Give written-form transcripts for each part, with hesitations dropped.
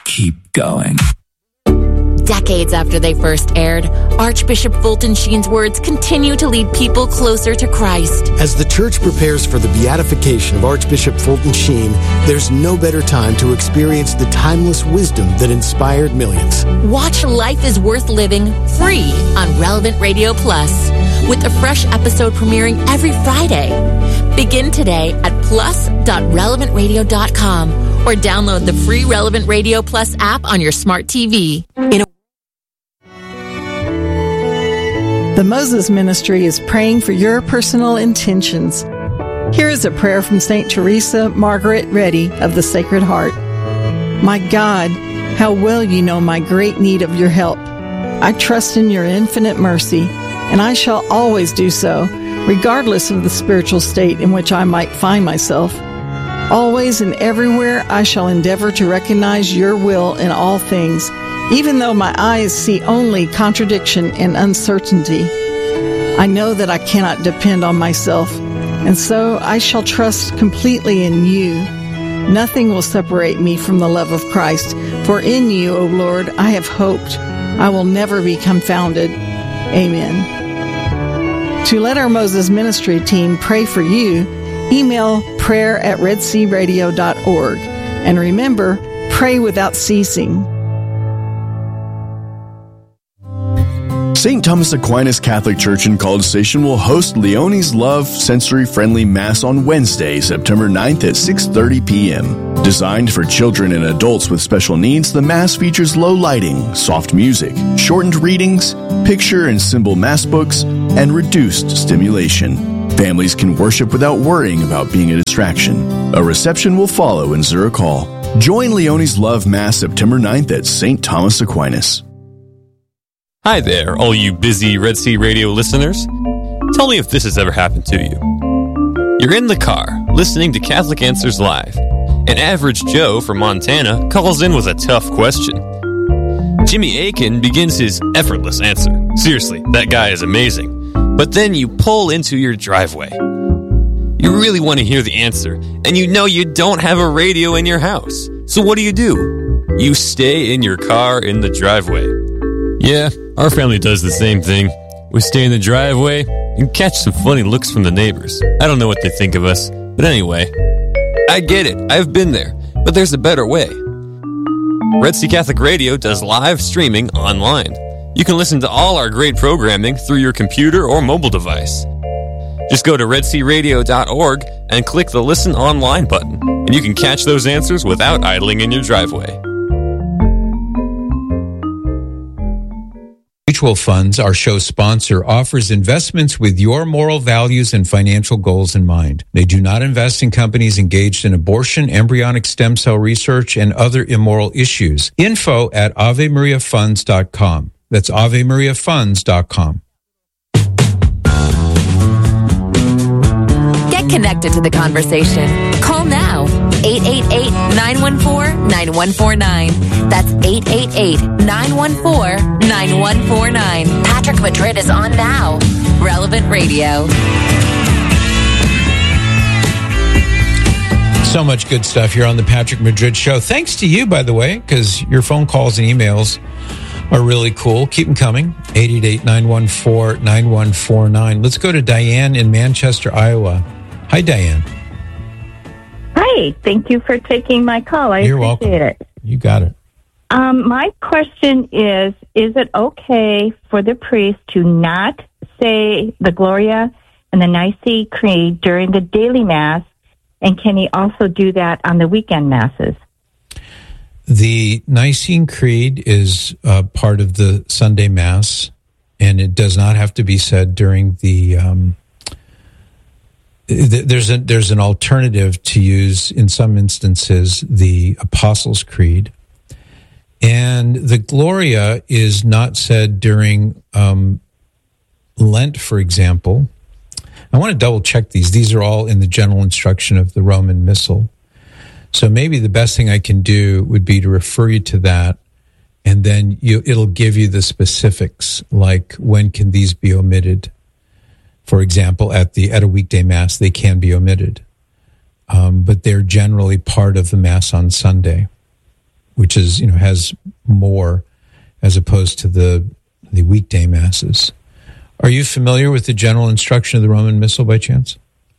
keep going. Decades after they first aired, Archbishop Fulton Sheen's words continue to lead people closer to Christ. As the church prepares for the beatification of Archbishop Fulton Sheen, there's no better time to experience the timeless wisdom that inspired millions. Watch Life is Worth Living free on Relevant Radio Plus, with a fresh episode premiering every Friday. Begin today at plus.relevantradio.com or download the free Relevant Radio Plus app on your smart TV. The Moses Ministry is praying for your personal intentions. Here is a prayer from St. Teresa Margaret Reddy of the Sacred Heart. My God, how well you know my great need of your help. I trust in your infinite mercy, and I shall always do so, regardless of the spiritual state in which I might find myself. Always and everywhere I shall endeavor to recognize your will in all things, even though my eyes see only contradiction and uncertainty. I know that I cannot depend on myself, and so I shall trust completely in you. Nothing will separate me from the love of Christ, for in you, O Lord, I have hoped. I will never be confounded. Amen. To let our Moses Ministry team pray for you, email prayer@redsearadio.org. And remember, pray without ceasing. St. Thomas Aquinas Catholic Church in College Station will host Leonie's Love Sensory-Friendly Mass on Wednesday, September 9th at 6:30 p.m. Designed for children and adults with special needs, the Mass features low lighting, soft music, shortened readings, picture and symbol Mass books, and reduced stimulation. Families can worship without worrying about being a distraction. A reception will follow in Zurich Hall. Join Leonie's Love Mass September 9th at St. Thomas Aquinas. Hi there, all you busy Red Sea Radio listeners. Tell me if this has ever happened to you. You're in the car, listening to Catholic Answers Live. An average Joe from Montana calls in with a tough question. Jimmy Akin begins his effortless answer. Seriously, that guy is amazing. But then you pull into your driveway. You really want to hear the answer, and you know you don't have a radio in your house. So what do? You stay in your car in the driveway. Yeah, our family does the same thing. We stay in the driveway and catch some funny looks from the neighbors. I don't know what they think of us, but anyway, I get it. I've been there, but there's a better way. Red Sea Catholic Radio does live streaming online. You can listen to all our great programming through your computer or mobile device. Just go to redsearadio.org and click the Listen Online button, and you can catch those answers without idling in your driveway. Mutual Funds, our show sponsor, offers investments with your moral values and financial goals in mind. They do not invest in companies engaged in abortion, embryonic stem cell research, and other immoral issues. Info at AveMariaFunds.com. That's AveMariaFunds.com. Get connected to the conversation. Call now. 888-914-9149. That's 888-914-9149. Patrick Madrid is on now. Relevant Radio. So much good stuff here on the Patrick Madrid Show. Thanks to you, by the way, because your phone calls and emails are really cool. Keep them coming. 888-914-9149. Let's go to Diane in Manchester, Iowa. Hi, Diane. Hi. Thank you for taking my call. You're welcome. It. You got it. My question is it okay for the priest to not say the Gloria and the Nicene Creed during the daily Mass, and can he also do that on the weekend Masses? The Nicene Creed is part of the Sunday Mass, and it does not have to be said during the... There's an alternative to use, in some instances, the Apostles' Creed. And the Gloria is not said during Lent, for example. I want to double-check these. These are all in the general instruction of the Roman Missal. So maybe the best thing I can do would be to refer you to that, and then it'll give you the specifics, like when can these be omitted. For example, at a weekday Mass, they can be omitted. But they're generally part of the Mass on Sunday, which is, has more as opposed to the weekday masses. Are you familiar with the general instruction of the Roman Missal by chance?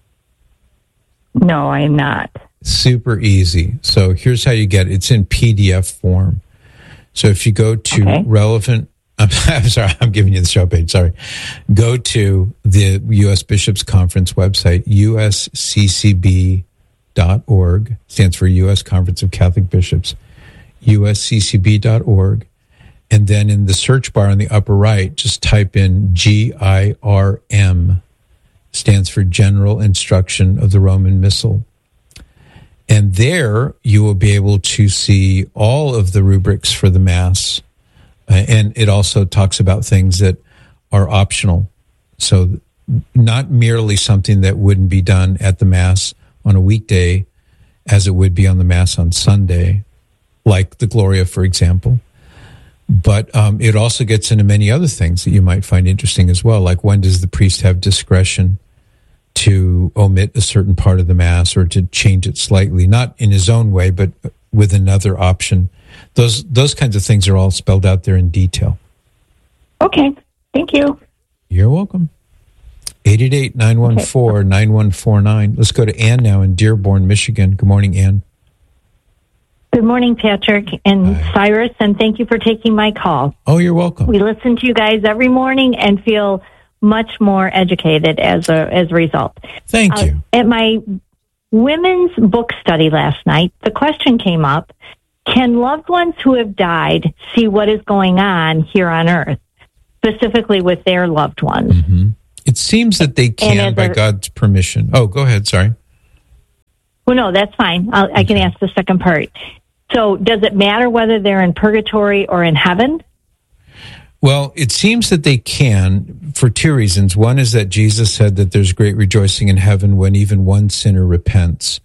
No, I am not. Super easy. So here's how you get it. It's in PDF form. So if you go to relevant, I'm sorry, I'm giving you the show page, sorry. Go to the U.S. Bishops Conference website, usccb.org, stands for U.S. Conference of Catholic Bishops, usccb.org. And then in the search bar on the upper right, just type in GIRM, stands for General Instruction of the Roman Missal. And there you will be able to see all of the rubrics for the Mass. And it also talks about things that are optional. So not merely something that wouldn't be done at the Mass on a weekday as it would be on the Mass on Sunday, like the Gloria, for example. But it also gets into many other things that you might find interesting as well, like when does the priest have discretion to omit a certain part of the Mass or to change it slightly, not in his own way, but with another option. Those kinds of things are all spelled out there in detail. Okay. Thank you. You're welcome. 888-914-9149. Let's go to Ann now in Dearborn, Michigan. Good morning, Ann. Good morning, Patrick and Cyrus, and thank you for taking my call. Oh, you're welcome. We listen to you guys every morning and feel much more educated as a result. Thank you. At my women's book study last night, the question came up, can loved ones who have died see what is going on here on Earth, specifically with their loved ones? Mm-hmm. It seems that they can by God's permission. Oh, go ahead. Sorry. Well, no, that's fine. I can ask the second part. So does it matter whether they're in purgatory or in heaven? Well, it seems that they can for two reasons. One is that Jesus said that there's great rejoicing in heaven when even one sinner repents.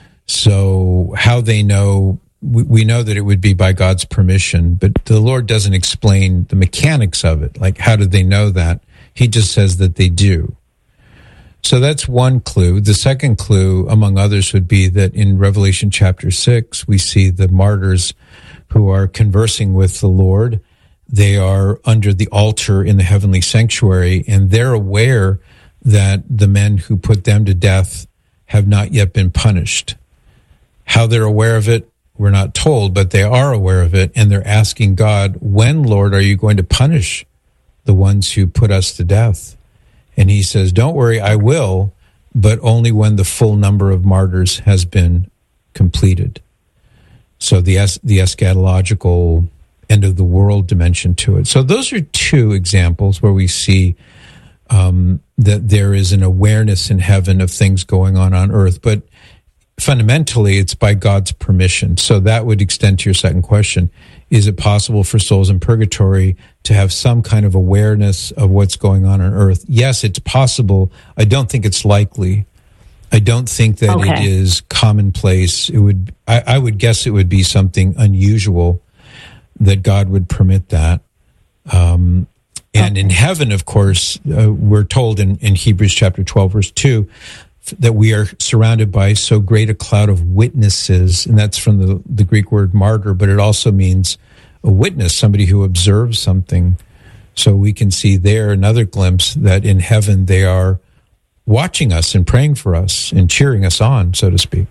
So how they know, we know that it would be by God's permission, but the Lord doesn't explain the mechanics of it. Like, how do they know that? He just says that they do. So that's one clue. The second clue, among others, would be that in Revelation chapter 6, we see the martyrs who are conversing with the Lord. They are under the altar in the heavenly sanctuary, and they're aware that the men who put them to death have not yet been punished. How they're aware of it, we're not told, but they are aware of it, and they're asking God, when, Lord, are you going to punish the ones who put us to death? And he says, don't worry, I will, but only when the full number of martyrs has been completed. So the eschatological end of the world dimension to it. So those are two examples where we see that there is an awareness in heaven of things going on earth. But fundamentally, it's by God's permission. So that would extend to your second question. Is it possible for souls in purgatory to have some kind of awareness of what's going on earth? Yes, it's possible. I don't think it's likely. I don't think that it is commonplace. I would guess it would be something unusual that God would permit that. And in heaven, of course, we're told in Hebrews chapter 12, verse 2, that we are surrounded by so great a cloud of witnesses, and that's from the Greek word martyr, but it also means a witness, somebody who observes something. So we can see there another glimpse that in heaven they are watching us and praying for us and cheering us on, so to speak.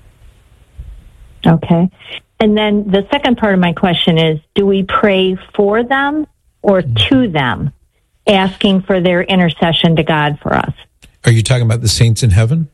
Okay. And then the second part of my question is, do we pray for them or to them, asking for their intercession to God for us? Are you talking about the saints in heaven?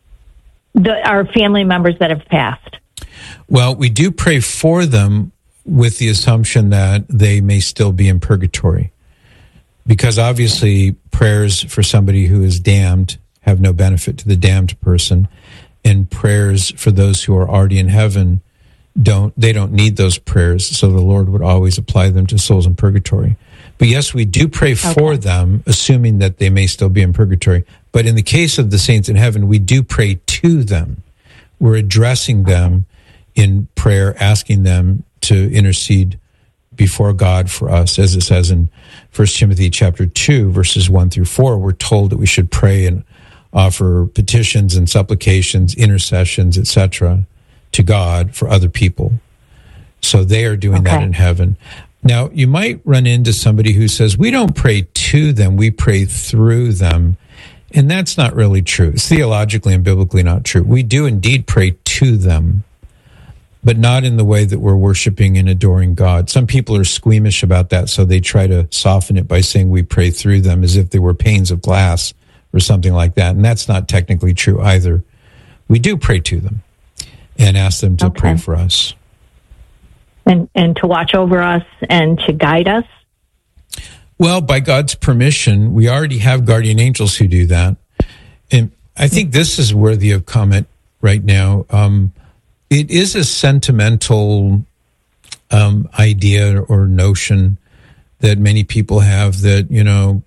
Our family members that have passed. Well, we do pray for them with the assumption that they may still be in purgatory. Because obviously prayers for somebody who is damned have no benefit to the damned person, and prayers for those who are already in heaven don't need those prayers, so the Lord would always apply them to souls in purgatory. But yes, we do pray for them, assuming that they may still be in purgatory. But in the case of the saints in heaven, we do pray to them. We're addressing them in prayer, asking them to intercede before God for us. As it says in 1 Timothy chapter 2, verses 1 through 4, we're told that we should pray and offer petitions and supplications, intercessions, etc., to God for other people. So they are doing that in heaven. Now, you might run into somebody who says, we don't pray to them, we pray through them. And that's not really true. It's theologically and biblically not true. We do indeed pray to them, but not in the way that we're worshiping and adoring God. Some people are squeamish about that, so they try to soften it by saying we pray through them as if they were panes of glass or something like that. And that's not technically true either. We do pray to them and ask them to pray for us. And to watch over us and to guide us? Well, by God's permission, we already have guardian angels who do that. And I think this is worthy of comment right now. It is a sentimental idea or notion that many people have that, you know,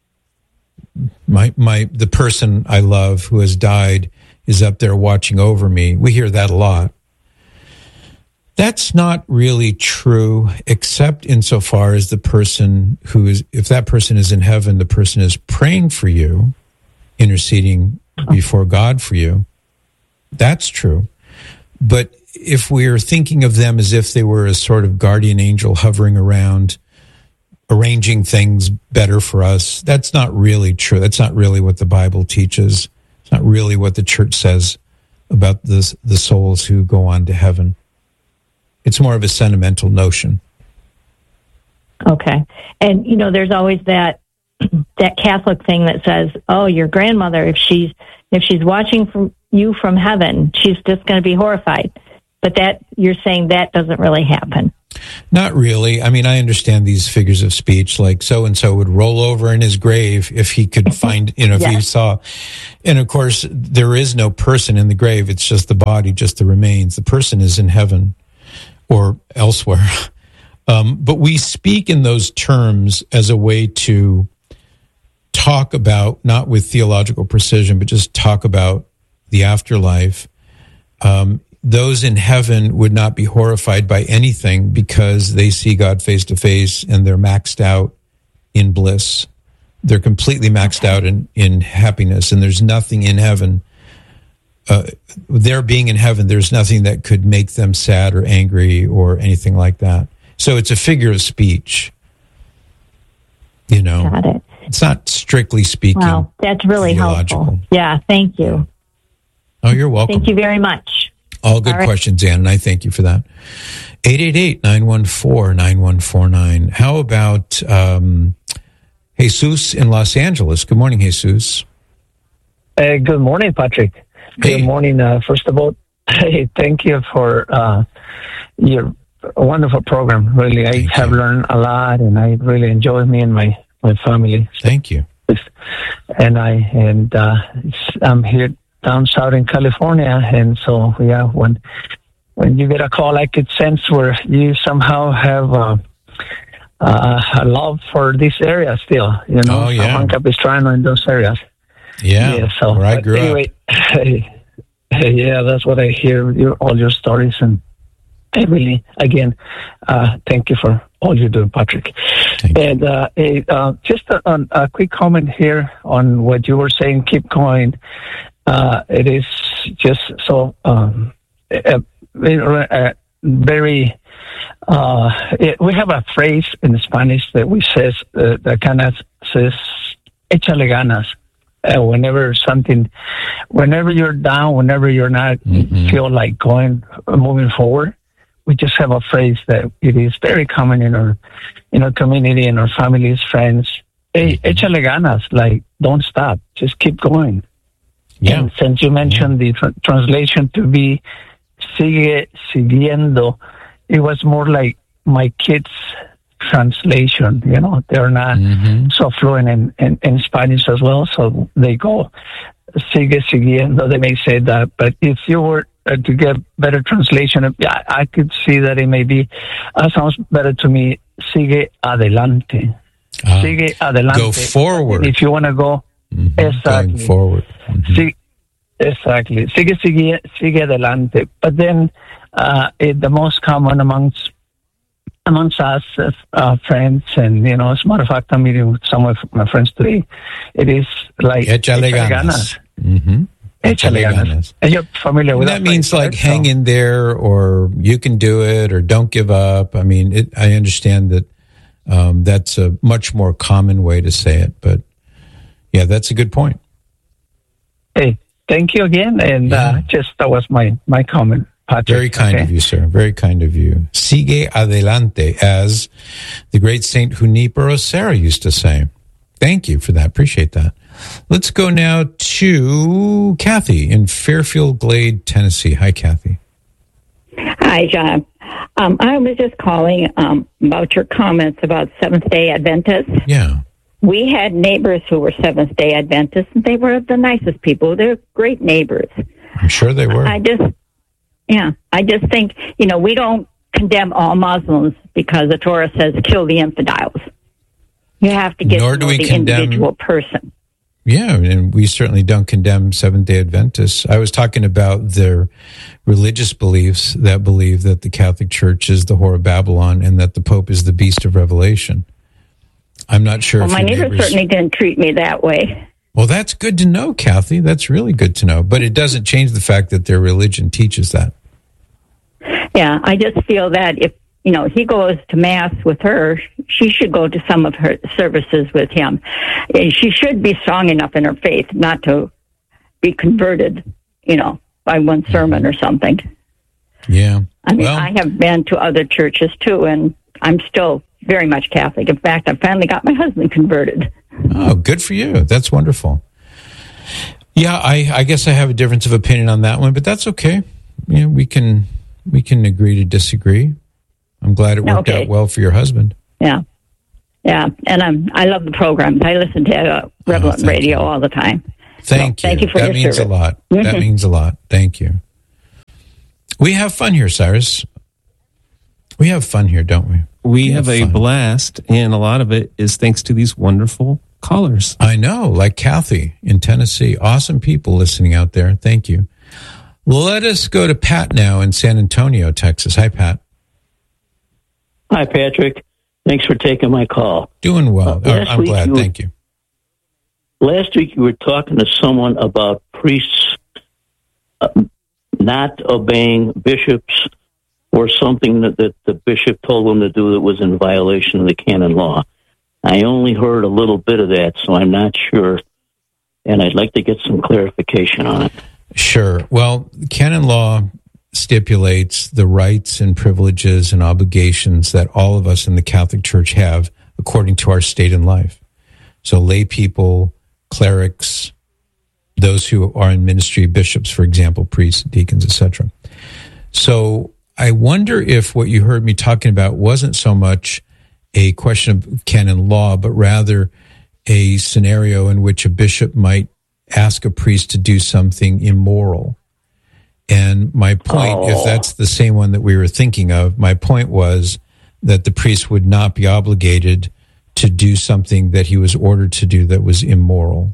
the person I love who has died is up there watching over me. We hear that a lot. That's not really true, except insofar as the person who is, if that person is in heaven, the person is praying for you, interceding before God for you. That's true. But if we're thinking of them as if they were a sort of guardian angel hovering around, arranging things better for us, that's not really true. That's not really what the Bible teaches. It's not really what the church says about the souls who go on to heaven. It's more of a sentimental notion. Okay. And, you know, there's always that Catholic thing that says, oh, your grandmother, if she's watching from you from heaven, she's just going to be horrified. But that, you're saying that doesn't really happen. Not really. I mean, I understand these figures of speech, like so-and-so would roll over in his grave if he could find, you know, if he saw. And of course, there is no person in the grave. It's just the body, just the remains. The person is in heaven or elsewhere. But we speak in those terms as a way to talk about, not with theological precision, but just talk about the afterlife. Those in heaven would not be horrified by anything because they see God face to face and they're maxed out in bliss. They're completely maxed out in happiness, and there's nothing in heaven. Their being in heaven, there's nothing that could make them sad or angry or anything like that. So it's a figure of speech. You know, got it. It's not strictly speaking. Wow, that's really helpful. Yeah, thank you. Oh, you're welcome. Thank you very much. All good questions, Ann, and I thank you for that. 888-914-9149. How about Jesus in Los Angeles? Good morning, Jesus. Good morning, Patrick. Hey. Good morning. First of all, thank you for your wonderful program. Really, I have learned a lot, and I really enjoy me and my family. Thank you. And I'm here down south in California, and so yeah, when you get a call, I could sense where you somehow have a love for this area still. You know, Juan Capistrano in those areas. Yeah, so where I grew up. Yeah, that's what I hear. All your stories, and I really, again, thank you for all you do, Patrick. And just a quick comment here on what you were saying. Keep going. It is just so very. We have a phrase in Spanish that we says that kind of says "échale ganas." Whenever you're down, whenever you're not feel like moving forward, we just have a phrase that it is very common in our community, in our families, friends. Hey, échale ganas, like don't stop, just keep going. Yeah. And since you mentioned the translation to be sigue siguiendo, it was more like my kids' translation. You know, they're not so fluent in Spanish as well, so they go sigue siguiendo. They may say that, but if you were to get better translation, I could see that it may be sounds better to me. Sigue adelante. Sigue adelante. Go forward. If you want to go. Exactly. Going forward. Exactly. Sigue adelante. But then the most common amongst us friends, and as a matter of fact, I'm meeting with some of my friends today. It is like échale ganas. Échale ganas. You're familiar with that? That means like hang in there, or you can do it, or don't give up. I mean, I understand that that's a much more common way to say it, but yeah, that's a good point. Hey, thank you again, and just that was my comment. Patrick. Very kind of you, sir. Very kind of you. Sigue adelante, as the great Saint Junipero Serra used to say. Thank you for that. Appreciate that. Let's go now to Kathy in Fairfield Glade, Tennessee. Hi, Kathy. Hi, John. I was just calling about your comments about Seventh-day Adventists. Yeah. We had neighbors who were Seventh-day Adventists, and they were the nicest people. They're great neighbors. I'm sure they were. I just think, we don't condemn all Muslims because the Torah says kill the infidels. You have to get to know the individual person. Yeah, and we certainly don't condemn Seventh-day Adventists. I was talking about their religious beliefs that believe that the Catholic Church is the whore of Babylon and that the Pope is the beast of Revelation. I'm not sure if my neighbors certainly didn't treat me that way. Well, that's good to know, Kathy. That's really good to know. But it doesn't change the fact that their religion teaches that. Yeah, I just feel that if he goes to Mass with her, she should go to some of her services with him. She should be strong enough in her faith not to be converted, by one sermon or something. Yeah. I mean, I have been to other churches too, and I'm still very much Catholic. In fact, I finally got my husband converted. Oh, good for you. That's wonderful. Yeah, I guess I have a difference of opinion on that one, but that's okay. We can agree to disagree. I'm glad it worked out well for your husband. Yeah. Yeah. And I love the programs. I listen to Relevant Radio all the time. Thank you. Thank you for your service. That means a lot. Mm-hmm. That means a lot. Thank you. We have fun here, Cyrus. We have fun here, don't we? We have a blast, and a lot of it is thanks to these wonderful callers. I know, like Kathy in Tennessee. Awesome people listening out there. Thank you. Let us go to Pat now in San Antonio, Texas. Hi, Pat. Hi, Patrick. Thanks for taking my call. Doing well. I'm glad. Thank you. Last week you were talking to someone about priests not obeying bishops or something that the bishop told them to do that was in violation of the canon law. I only heard a little bit of that, so I'm not sure, and I'd like to get some clarification on it. Sure. Well, canon law stipulates the rights and privileges and obligations that all of us in the Catholic Church have according to our state in life. So lay people, clerics, those who are in ministry, bishops, for example, priests, deacons, etc. So I wonder if what you heard me talking about wasn't so much a question of canon law, but rather a scenario in which a bishop might ask a priest to do something immoral. And my point, if that's the same one that we were thinking of, my point was that the priest would not be obligated to do something that he was ordered to do that was immoral.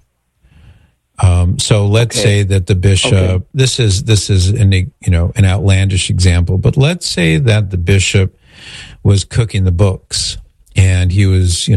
So let's say that the bishop, this is an outlandish example, but let's say that the bishop was cooking the books and he was,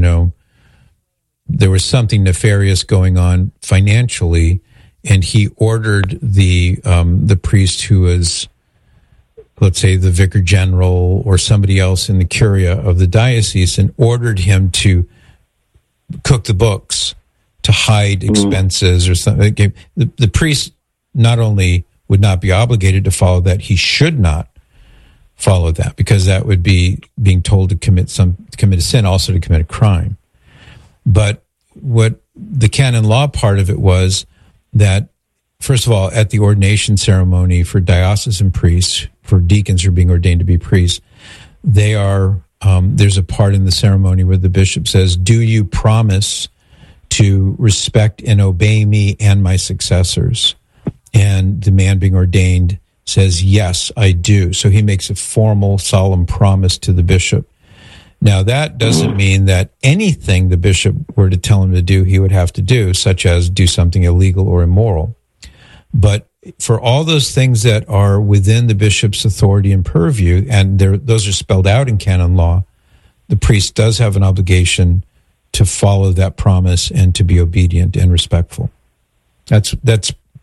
there was something nefarious going on financially, and he ordered the priest who was, let's say, the vicar general or somebody else in the curia of the diocese, and ordered him to cook the books to hide expenses or something. The priest not only would not be obligated to follow that, he should not follow that, because that would be being told to commit a sin, also to commit a crime. But what the canon law part of it was that, first of all, at the ordination ceremony for diocesan priests, for deacons who are being ordained to be priests, they are there's a part in the ceremony where the bishop says, "Do you promise to respect and obey me and my successors?" And the man being ordained says, "Yes, I do." So he makes a formal, solemn promise to the bishop. Now, that doesn't mean that anything the bishop were to tell him to do, he would have to do, such as do something illegal or immoral. But for all those things that are within the bishop's authority and purview, and those are spelled out in canon law, the priest does have an obligation to follow that promise and to be obedient and respectful. That's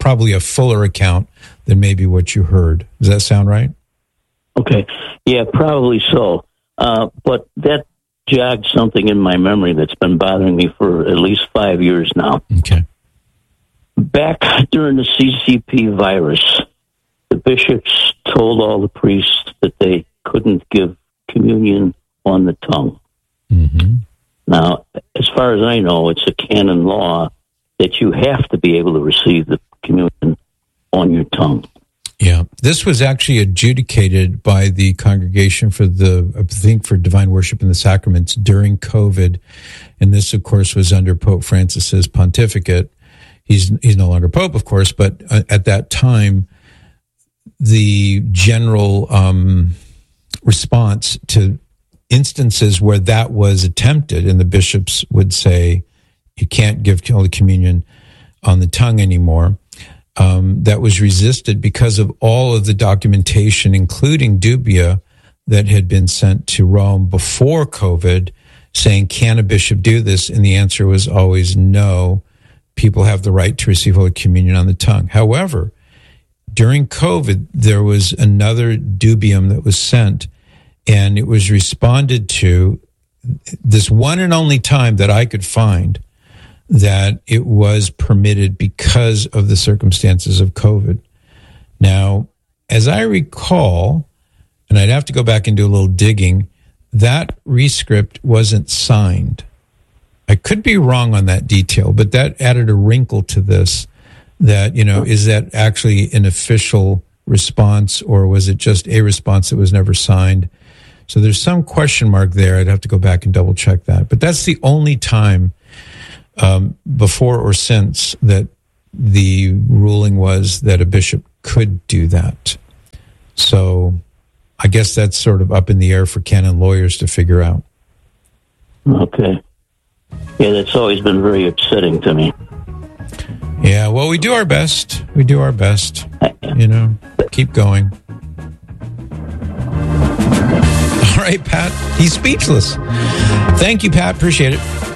probably a fuller account than maybe what you heard. Does that sound right? Okay. Yeah, probably so. But that jogged something in my memory that's been bothering me for at least 5 years now. Okay. Back during the CCP virus, the bishops told all the priests that they couldn't give communion on the tongue. Mm-hmm. Now, as far as I know, it's a canon law that you have to be able to receive the communion on your tongue. Yeah, this was actually adjudicated by the Congregation for for Divine Worship in the Sacraments during COVID, and this, of course, was under Pope Francis's pontificate. He's no longer Pope, of course, but at that time, the general response to instances where that was attempted, and the bishops would say, you can't give Holy Communion on the tongue anymore, that was resisted because of all of the documentation, including dubia, that had been sent to Rome before COVID, saying, can a bishop do this? And the answer was always no. People have the right to receive Holy Communion on the tongue. However, during COVID, there was another dubium that was sent, and it was responded to this one and only time that I could find that it was permitted because of the circumstances of COVID. Now, as I recall, and I'd have to go back and do a little digging, that rescript wasn't signed. I could be wrong on that detail, but that added a wrinkle to this, that, is that actually an official response, or was it just a response that was never signed? So there's some question mark there. I'd have to go back and double check that. But that's the only time before or since that the ruling was that a bishop could do that. So I guess that's sort of up in the air for canon lawyers to figure out. Okay. Yeah, that's always been very upsetting to me. Yeah, well, we do our best. We do our best. Keep going. All right, Pat. He's speechless. Thank you, Pat. Appreciate it.